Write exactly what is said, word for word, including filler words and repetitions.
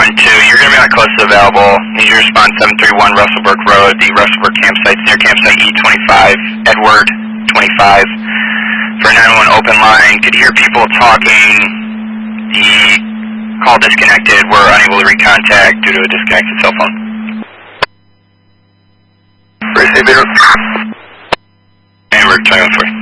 one two, you're going to be on close to available. Need your response seven three one Russellbrook Road, the Russellbrook campsite, near campsite E twenty-five, Edward twenty-five. For nine one open line, could hear people talking. The call disconnected. We're unable to recontact due to a disconnected cell phone. Receive it. And we're twenty-one for you.